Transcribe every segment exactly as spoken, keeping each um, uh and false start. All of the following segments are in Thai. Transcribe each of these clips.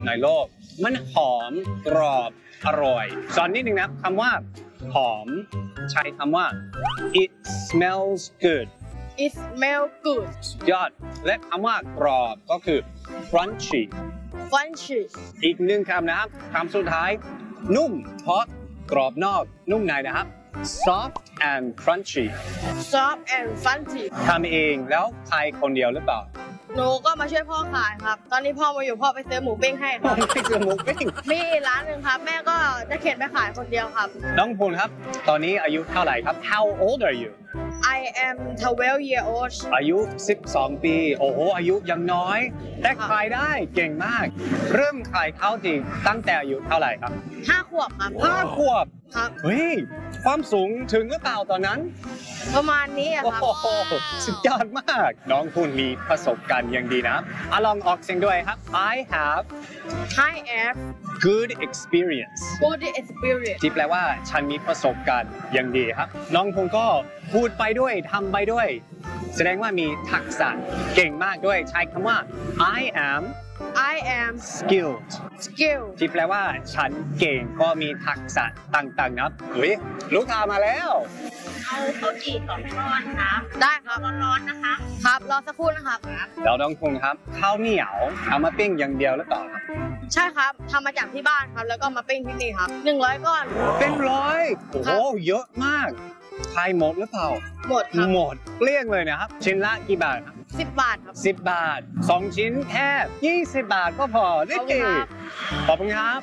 ในโลกมันหอมกรอบอร่อยสอนนิดนึงนะคำว่าหอมใช้คำว่า it smells good It smell good สุดยอดและคำว่ากรอบก็คือ crunchy Crunchy อีกหนึ่งคำนะครับคำสุดท้ายนุ่มเพราะกรอบนอกนุ่มในนะครับ soft and crunchy Soft and fluffy ทำเองแล้วขายคนเดียวหรือเปล่าหนูก็มาช่วยพ่อขายครับ ตอนนี้พ่อมาอยู่พ่อไปซื้อหมูปิ้งให้ครับไม่ซื้อหมูปิ้งมีร้านหนึ่งครับ แม่ก็จะเข็นไปขายคนเดียวครับน้องพูนครับ ตอนนี้อายุเท่าไหร่ครับ How old are you I am twelve year old อายุสิบสองปีโอ้โหอายุยังน้อยแต่ขายได้เก่งมาก เริ่มขายข้าวจริงตั้งแต่อายุเท่าไหร่ครับห้าขวบครับห้าขวบครับเฮ้ยความสูงถึงหรือเปล่าตอนนั้นประมาณนี้อะโอ้ครับโหสุดยอดมาก น้องคุณมีประสบการณ์อย่างดีนะอ่ะลองออกเสียงด้วยครับ I have I am good experience good experience ที่แปลว่าฉันมีประสบการณ์อย่างดีครับ น้องคุณก็พูดไปด้วยทำไปด้วย แสดงว่ามีทักษะเก่งมากด้วยใช้คำว่า I am I am skilled skilled ที่แปลว่าฉันเก่งก็มีทักษะต่างๆนะเฮ้ยลูกค้ามาแล้วเอาข้าวจี่สองก้อนครับได้ครับร้อนๆนะคะครับรอสักครู่นะครับเราต้องคงครับข้าวเหนียวเอามาปิ้งอย่างเดียวหรือเปล่าครับใช่ครับทำมาจากที่บ้านครับ แล้วก็มาปิ้งที่นี่ครับหนึ่งร้อยก้อนเป็นร้อยโอ้โหเยอะมากขายหมดหรือเปล่าหมดครับหมดเกลี้ยงเลยนะครับ ชิ้นละกี่บาทครับสิบบาทครับสิบบาทสองชิ้นแค่ยี่สิบบาทก็พอได้เก่งขอบคุณครับ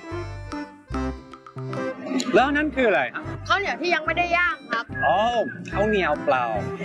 แล้วนั่นคืออะไรครับข้าวเหนียวที่ยังไม่ได้ย่างครับอ๋อข้าวเหนียวเปล่า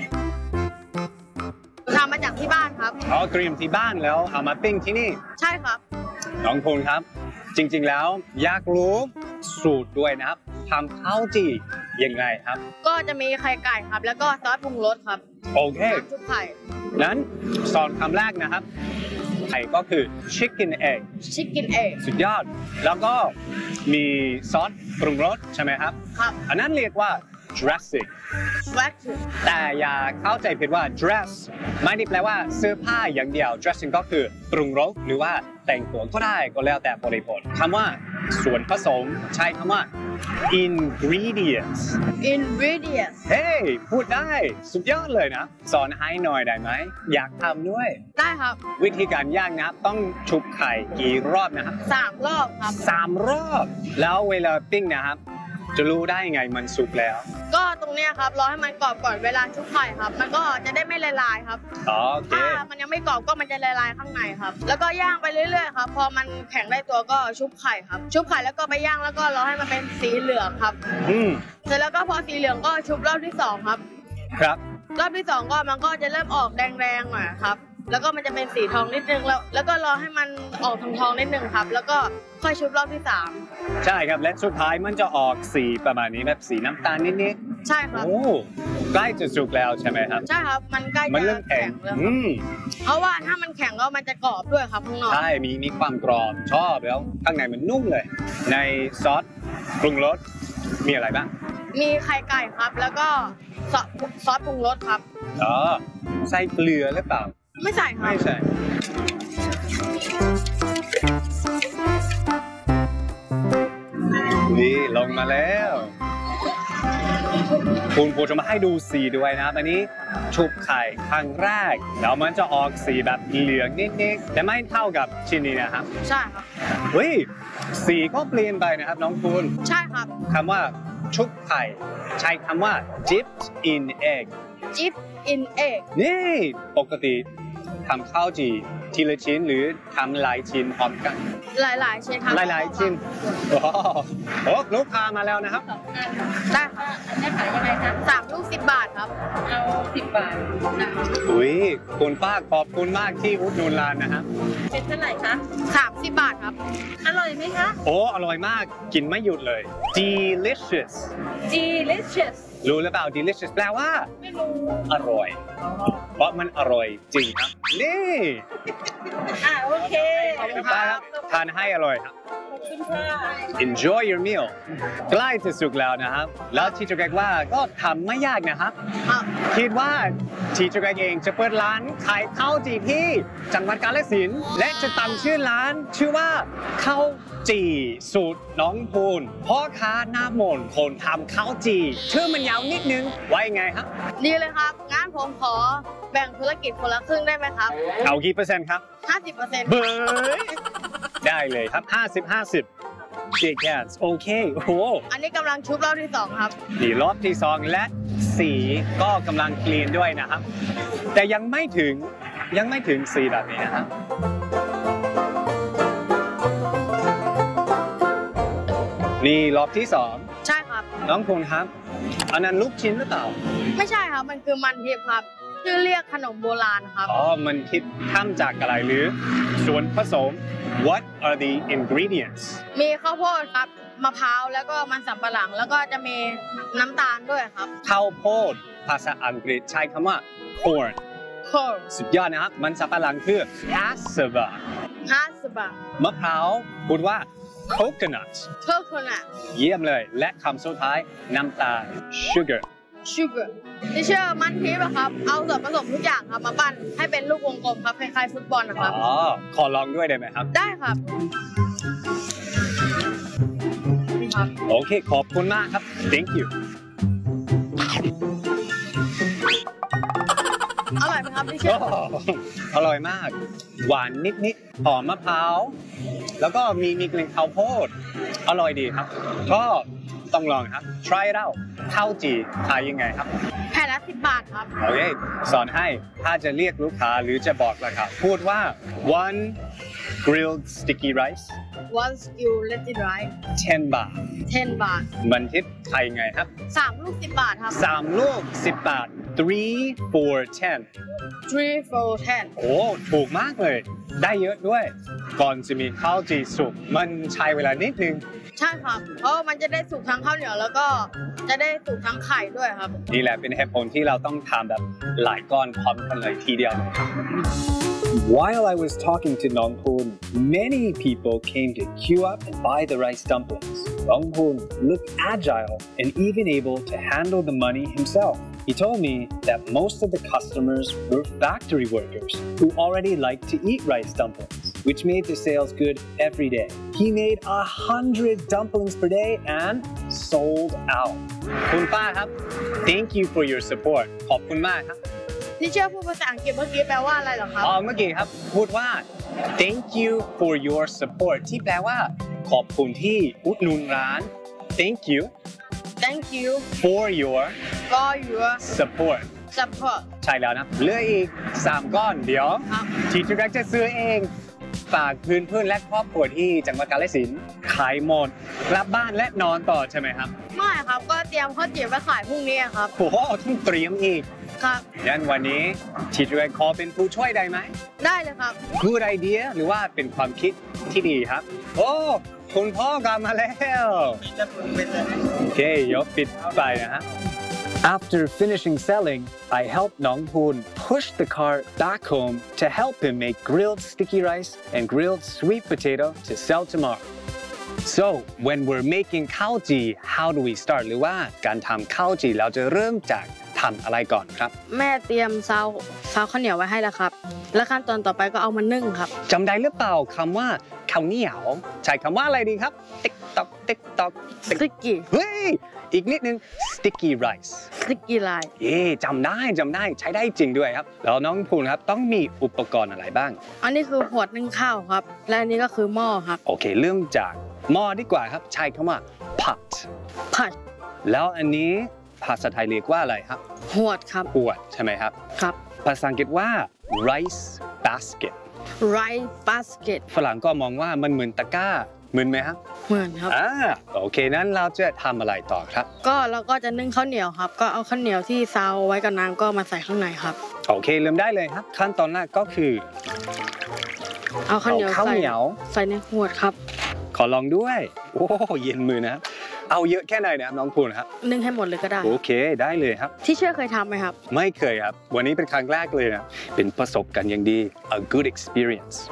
ทำมาจากที่บ้านครับอ๋อเตรียมที่บ้านแล้วเอามาปิ้งที่นี่ใช่ครับน้องพลครับ จริงๆแล้วอยากรู้สูตรด้วยนะครับทำข้าวจี่ยังไงครับก็จะมีไข่ไก่ครับ แล้วก็ซอสปรุงรสครับโอเคน้ำชุบไข่นั้นสอนคำแรกนะครับไข่ก็คือ chicken egg ชิคกินเอกสุดยอด แล้วก็มีซอสปรุงรสใช่ไหมครับครับอันนั้นเรียกว่า dressing แว็กซ์แต่อย่าเข้าใจผิดว่า dress ไม่ได้แปลว่าเสื้อผ้าอย่างเดียว dressing ก็คือปรุงรสหรือว่าแต่งตัวก็ได้ก็แล้วแต่บริบทคำว่าส่วนผสมใช้คำว่า ingredients อินกรีเดียนเฮ้ยพูดได้สุดยอดเลยนะ สอนให้หน่อยได้ไหม อยากทำด้วยได้ครับวิธีการย่างนะครับต้องชุบไข่กี่รอบนะครับสามรอบครับสามรอบ แล้วเวลาปิ้งนะครับ จะรู้ได้ไงมันสุกแล้วก็ตรงเนี้ยครับรอให้มันกรอบก่อนเวลาชุบไข่ครับ มันก็จะได้ไม่ละลายครับอ๋อโอเคถ้ามันยังไม่กรอบก็มันจะละลายข้างในครับ แล้วก็ย่างไปเรื่อยๆครับ พอมันแข็งได้ตัวก็ชุบไข่ครับ ชุบไข่แล้วก็ไปย่างแล้วก็รอให้มันเป็นสีเหลืองครับอืมเสร็จแล้วก็พอสีเหลืองก็ชุบรอบที่สองครับครับรอบที่สองก็มันก็จะเริ่มออกแดงๆหน่อยครับ แล้วก็มันจะเป็นสีทองนิดนึงแล้ว แล้วก็รอให้มันออกทองๆนิดนึงครับ แล้วก็ค่อยชุบรอบที่สามใช่ครับ และสุดท้ายมันจะออกสีประมาณนี้แบบสีน้ำตาลนิดใช่ๆครับโอ้ใกล้จะสุกแล้วใช่ไหมครับใช่ครับ มันใกล้มันจะเริ่มแข็แข็งงแล้วคอืรับมเพราะว่าถ้ามันแข็งก็มันจะกรอบด้วยครับข้างนอกใช่ มีมีความกรอบชอบแล้วข้างในมันนุ่มเลย ในซอสปรุงรสมีอะไรบ้างมีไข่ไก่ครับ แล้วก็ซอสซอสปรุงรสครับอ๋อใส่เกลือหรือเปล่าไม่ใส่ครับไม่ใช่นี่ลงมาแล้วคุณครูจะมาให้ดูสีด้วยนะครับอันนี้ชุบไข่ครั้งแรกแล้วมันจะออกสีแบบเหลืองนิดๆแต่ไม่เท่ากับชิ้นนี้นะครับใช่ครับเฮ้ยสีก็เปลี่ยนไปนะครับน้องคุณใช่ครับคำว่าชุบไข่ใช้คำว่า dipped in egg dip in egg นี่ปกติทำข้าวจี่ทีละชิ้นหรือทำหลายชิ้นพร้อมกันหลายๆชิ้นครับหลายๆชิ้นโอ้โหโอ้ลูกค้ามาแล้วนะครับได้ครับอันนี้ขายยังไงคะสามลูกสิบบาทครับเอาสิบบาทนะคะอุ้ยคุณป้าขอบคุณมากที่อุดหนุนร้านนะครับเป็นเท่าไหร่คะสามสิบบาทครับอร่อยไหมคะโอ้อร่อยมากกินไม่หยุดเลย delicious delicious รู้หรือเปล่า delicious แปลว่าไม่รู้อร่อย เพราะมันอร่อยจริงครับ นี่อ่าโอเคขอบคุณป้าครับทานให้อร่อยครับขอบคุณค่ะ enjoy your meal ใกล้จะสุกแล้วนะครับ แล้วทีเจอร์แกรกว่าก็ทำไม่ยากนะครับครับคิดว่าทีเจอร์แกรกเองจะเปิดร้านขายข้าวจี่ที่จังหวัดกาฬสินธุ์และจะตั้งชื่อร้านชื่อว่าข้าวจี่สูตรน้องพูนพ่อค้าหน้ามนต์คนทำข้าวจี่ชื่อมันยาวนิดนึงว่ายังไงครับดีเลยครับงั้นผมขอแบ่งธุรกิจคนละครึ่งได้ไหมครับเอากี่เปอร์เซ็นต์ครับห้าสิบเปอร์เซ็นต์เบยได้เลยครับ ห้าสิบ ห้าสิบ Shake hands โอเคโอ้โหอันนี้กำลังชุบรอบที่สองครับดีรอบที่สองและสีก็กำลังคลีนด้วยนะครับ แต่ยังไม่ถึงยังไม่ถึงสีแบบนี้นะครับ นี่รอบที่สองใช่ครับน้องพงษ์ครับ อันนั้นลูกชิ้นหรือเปล่าไม่ใช่ครับ มันคือมันทิพย์ครับชื่อเรียกขนมโบราณครับอ๋อ มันคิดทำจากอะไรหรือส่วนผสม What are the ingredients มีข้าวโพดครับ มะพร้าว แล้วก็มันสำปะหลัง แล้วก็จะมีน้ำตาลด้วยครับข้าวโพดภาษาอังกฤษใช้คำว่า corn โคลสุดยอดนะครับ มันสับปะหลังคือ cassava ห้าสิบบาทมะพร้าวพูดว่า coconut เคิร์คนัทเยี่ยมเลย และคำสุดท้ายน้ำตาล sugar ชูเกอร์ที่เชื่อมันทิพย์อะครับ เอาส่วนผสมทุกอย่างครับมาปั้นให้เป็นลูกวงกลมครับคล้ายๆฟุตบอลนะครับอ๋อ ขอลองด้วยได้ไหมครับได้ครับนี่ครับโอเค ขอบคุณมากครับ thank you อร่อยไหมครับที่เชื่อโอ้อร่อยมาก หวานนิดๆหอมมะพร้าว แล้วก็มีมีกลิ่นข้าวโพด อร่อยดีครับ ก็ต้องลองครับ try it out ข้าวจี่ขายยังไงครับแผ่นละสิบบาทครับโอเค สอนให้ถ้าจะเรียกลูกค้าหรือจะบอกราคาพูดว่า one grilled sticky rice one skill let it right ten บาท ten บาทบันทิปขายยังไงครับสามลูกสิบบาทครับสามลูกสิบบาท three for ten three for ten โอ้ถูกมากเลย ได้เยอะด้วย ก่อนจะมีข้าวจี่สุกมันใช้เวลานิดนึงใช่ครับ เพราะมันจะได้สุกทั้งข้าวเหนียวแล้วก็จะได้สุกทั้งไข่ด้วยครับนี่แหละเป็นเหตุผลที่เราต้องทำแบบหลายก้อนพร้อมกันเลยทีเดียวเลย While I was talking to Nong Poon, many people came to queue up and buy the rice dumplings. Nong Poon looked agile and even able to handle the money himself. He told me that most of the customers were factory workers who already liked to eat rice dumplings, which made the sales good every day. He made a hundred dumplings per day and sold out. คุณป้าครับ Thank you for your support. ขอบคุณมากครับที่เชื่อพูดภาษาอังกฤษเมื่อกี้แปลว่าอะไรเหรอครับอ๋อเมื่อกี้ครับพูดว่า thank you for your support ที่แปลว่า ขอบคุณที่อุดหนุนร้าน thank you thank you for your for your support support ใช่แล้วนะเหลืออีกสามก้อนเดี๋ยวครับทีจูรักจะซื้อเองฝากพื้นเพื่อนและครอบครัวที่จังหวัดกาฬสินธุ์ขายหมดกลับบ้านและนอนต่อใช่ไหมครับไม่ครับ ก็เตรียมข้าวจี่ไว้ขายพรุ่งนี้ครับโอ้โหต้องเตรียมอีกครับงั้นวันนี้ทีจูรักขอเป็นผู้ช่วยได้ไหมได้เลยครับ good idea หรือว่าเป็นความคิดที่ดีครับ โอ้คุณพ่อกลับมาแล้วโอเคยกปิดไปนะฮะ After finishing selling, I helped Nong Poon push the cart back home to help him make grilled sticky rice and grilled sweet potato to sell tomorrow. So, when we're making khao ji, how do we start? หรือว่าการทำข้าวจี่เราจะเริ่มจากทำอะไรก่อนครับแม่เตรียมซาวซาวข้าวเหนียวไว้ให้แล้วครับ แล้วขั้นตอนต่อไปก็เอามานึ่งครับจำได้หรือเปล่าคำว่าข้าวเหนียวใช้คำว่าอะไรดีครับ ติ๊กตอกติ๊กตอกสติกกี้เฮ้ย อีกนิดนึง sticky rice สติกกี้ลายเย่จำได้จำได้ใช้ได้จริงด้วยครับ แล้วน้องภูนครับต้องมีอุปกรณ์อะไรบ้างอันนี้คือขวดนึ่งข้าวครับ และอันนี้ก็คือหม้อครับโอเคเริ่มจากหม้อดีกว่าครับ ใช้คำว่า pot ผัดแล้วอันนี้ภาษาไทยเรียกว่าอะไรครับหวดครับขวดใช่ไหมครับครับภาษาอังกฤษว่า rice basket rice basket ฝรั่งก็มองว่ามันเหมือนตะกร้าเหมือนไหมครับเหมือนครับอ่าโอเคนั้นเราจะทำอะไรต่อครับก็เราก็จะนึ่งข้าวเหนียวครับ ก็เอาข้าวเหนียวที่ซาวไว้กับน้ำก็มาใส่ข้างในครับโอเคเริ่มได้เลยครับ ขั้นตอนแรกก็คือเอาข้าวเหนียวเอาข้าวใส่เหนียวใส่ในขวดครับขอลองด้วย โอ้เย็นมือนะครับเอาเยอะแค่ไหนนะครับน้องภูนครับนึ่งให้หมดเลยก็ได้โอเคได้เลยครับที่เชื่อเคยทำไหมครับไม่เคยครับ วันนี้เป็นครั้งแรกเลยนะ เป็นประสบการณ์อย่างดี a good experience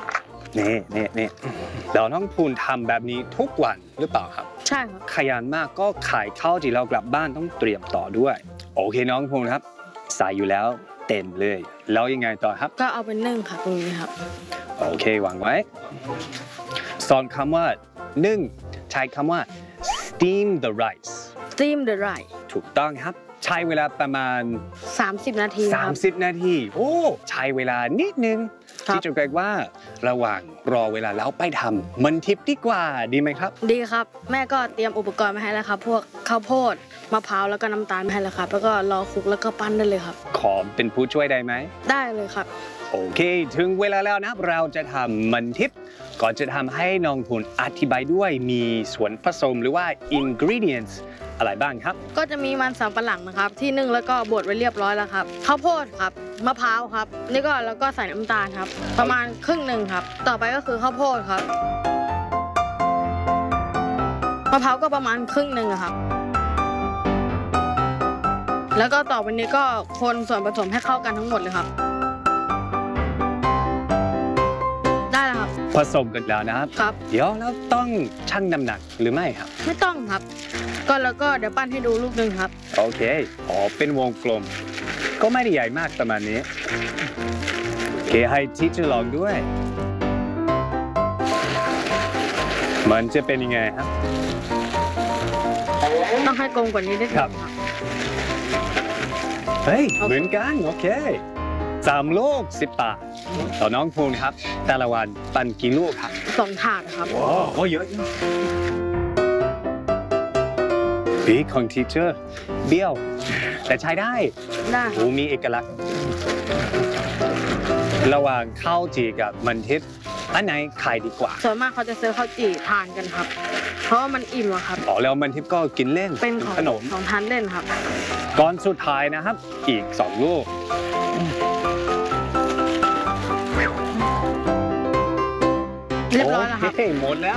นี่นี่นี่แล้วน้องพูนทำแบบนี้ทุกวันหรือเปล่าครับใช่ครับขยันมากก็ขายข้าวจีเรากลับบ้านต้องเตรียมต่อด้วย โอเคน้องพูนครับใส่อยู่แล้วเต็มเลย แล้วยังไงต่อครับก็เอาเป็นนึ่งค่ะตรงนี้ครับโอเควางไว้ สอนคำว่านึ่งใช้คำว่า steam the rice steam the rice ถูกต้องครับ ใช้เวลาประมาณสามสิบนาทีครับสามสิบ นาที โอ้ ใช้เวลานิดนึงครับที่จะเรียกว่าระหว่างรอเวลาแล้วไปทำมันทิปดีกว่าดีไหมครับดีครับ แม่ก็เตรียมอุปกรณ์มาให้แล้วครับ พวกข้าวโพดมะพร้าวแล้วก็น้ำตาลมาให้แล้วครับ แล้วก็รอคลุกแล้วก็ปั้นได้เลยครับขอเป็นผู้ช่วยได้ไหมได้เลยครับโอเค ถึงเวลาแล้วนะครับ เราจะทำมันทิป ก่อนจะทำให้น้องพูนอธิบายด้วยมีส่วนผสมหรือว่า ingredients อะไรบ้างครับก็จะมีมันสำปะหลังนะครับ ที่นึ่งแล้วก็บดไว้เรียบร้อยแล้วครับข้าวโพดครับมะพร้าวครับนี่ก็แล้วก็ใส่น้ำตาลครับ ประมาณครึ่งหนึ่งครับ ต่อไปก็คือข้าวโพดครับมะพร้าวก็ประมาณครึ่งหนึ่งอะครับ แล้วก็ต่อไปนี้ก็คนส่วนผสมให้เข้ากันทั้งหมดเลยครับ ได้แล้วครับผสมกันแล้วนะครับครับเดี๋ยวแล้วต้องชั่งน้ำหนักหรือไม่ครับไม่ต้องครับ ก็แล้วก็เดี๋ยวปั้นให้ดูลูกหนึ่งครับโอเค อ๋อ เป็นวงกลม ก็ไม่ได้ใหญ่มากประมาณนี้ โอเค ให้ทีเชอร์ลองด้วย มันจะเป็นยังไงครับต้องให้กลมกว่านี้นิดนึงครับ เฮ้ย เหมือนกัน โอเคสามลูกสิบบาทต่อน้องพูนครับ แต่ละวันปั่นกี่ลูกครับสองถาดครับโอ้โหเยอะบีของทีเชอร์เบี้ยว แต่ใช้ได้ได้คโอ้รับมีเอกลักษณ์ ระหว่างข้าวจีกับมันทิพย์อันไหนขายดีกว่าส่วนมากเขาจะซื้อข้าวจี่ทานกันครับ เพราะว่ามันอิ่มอะครับอ๋อแล้วมันทิพย์ก็กินเล่นเป็นของขนมของทานเล่นครับก่อนสุดท้ายนะครับ อีกสองลูกเรียบร้อยแล้วครับโอเคหมดแล้ว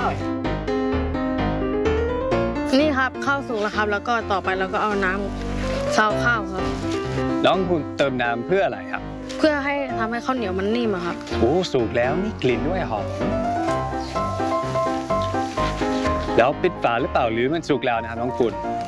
นี่ครับข้าวสุกแล้วครับ แล้วก็ต่อไปเราก็เอาน้ำซาวข้าวครับน้องคุณเติมน้ำเพื่ออะไรครับเพื่อให้ทำให้ข้าวเหนียวมันนิ่มอะครับโอ้สุกแล้วมีกลิ่นด้วยหอมแล้วปิดฝาหรือเปล่าหรือมันสุกแล้วนะครับน้องคุณ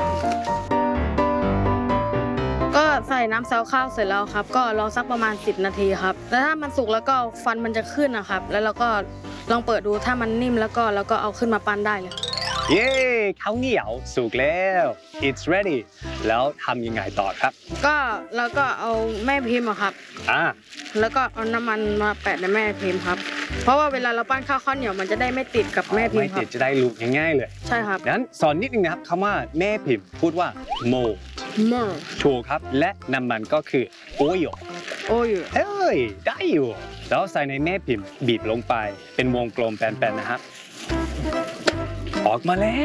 ก็ใส่น้ำซาวข้าวเสร็จแล้วครับ ก็รอสักประมาณสิบนาทีครับ แล้วถ้ามันสุกแล้วก็ฟันมันจะขึ้นนะครับ แล้วเราก็ลองเปิดดูถ้ามันนิ่มแล้วก็แล้วก็เอาขึ้นมาปั้นได้เลยเย้ข้าวเหนียวสุกแล้ว it's ready แล้วทำยังไงต่อครับก็แล้วก็เอาแม่พิมพ์อะครับอ่าแล้วก็เอาน้ำมันมาแปะในแม่พิมพ์ครับ เพราะว่าเวลาเราปั้นข้าวข้าวเหนียวมันจะได้ไม่ติดกับแม่พิมไม่พ์ครัติดบจะได้รู้ง่ายๆเลยใช่ครับนั้นสอนนิดนึงนะครับคำว่าแม่พิมพ์พูดว่า mold เมอร์ถูกครับ และน้ำมันก็คือ oil โอ้ยเฮ้ย ได้อยู่ แล้วใส่ในแม่พิมพ์บีบลงไป เป็นวงกลมแปนๆนะครับ ออกมาแล้ว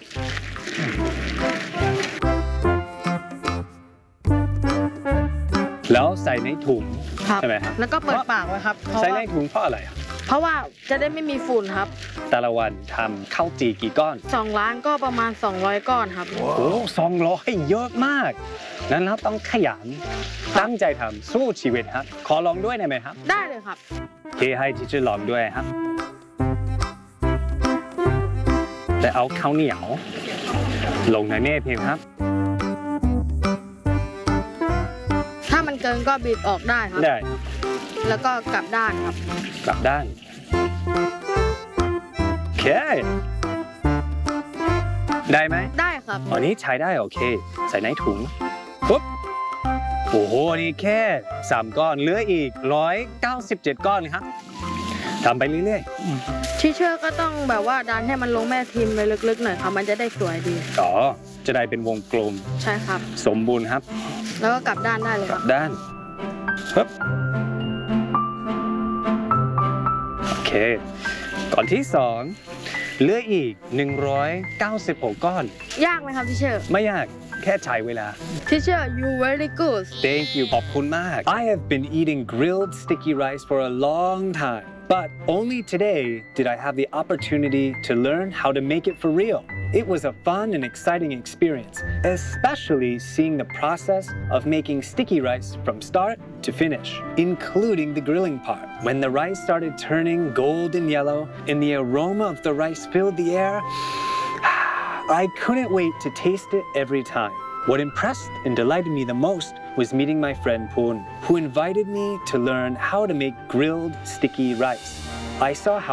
แล้วใส่ในถุงครับใช่ไหมครับแล้วก็เปิดปากไว้ครับเพราะใส่ว่าในถุงเพราะอะไรครับเพราะว่าจะได้ไม่มีฝุ่นครับแต่ละวันทำข้าวจีกี่ก้อนสองล้านก็ประมาณสองร้อยก้อนครับโอ้สองร้อยเยอะมาก นั้นเราต้องขยัน ตั้งใจทำสู้ชีวิตครับ ขอลองด้วยได้ไหมครับได้เลยครับเทให้ทีเชอร์ลองด้วยครับ แต่เอาข้าวเหนียว ลงในแม่พิมพ์ครับถ้ามันเกินก็บีบออกได้ครับได้แล้วก็กลับด้านครับกลับด้าน โอเค ได้ไหมได้ครับอันนี้ใช้ได้โอเค ใส่ในถุงปุ๊บโอ้โห นี่แค่สามก้อนเหลืออีกหนึ่งร้อยเก้าสิบเจ็ดก้อนครับทำไปเรื่อยที่เชื่อก็ต้องแบบว่าดันให้มันลงแม่พิมพ์ไปลึกๆหน่อยครับ มันจะได้สวยดีๆอ๋อจะได้เป็นวงกลมใช่ครับสมบูรณ์ครับแล้วก็กลับด้านได้เลยกคลัรับบ ด้านปึ๊บโอเคก่อนที่สองเหลืออีกหนึ่งร้อยเก้าสิบหกก้อนยากไหมครับที่เชื่อไม่ยากแค่ใช้เวลาที่เชื่อ you very good Thank you ขอบคุณมาก I have been eating grilled sticky rice for a long time But only today did I have the opportunity to learn how to make it for real. It was a fun and exciting experience, especially seeing the process of making sticky rice from start to finish, including the grilling part. When the rice started turning golden yellow and the aroma of the rice filled the air, I couldn't wait to taste it every time. What impressed and delighted me the most was meeting my friend Poon, who invited me to learn how to make grilled sticky rice. I saw how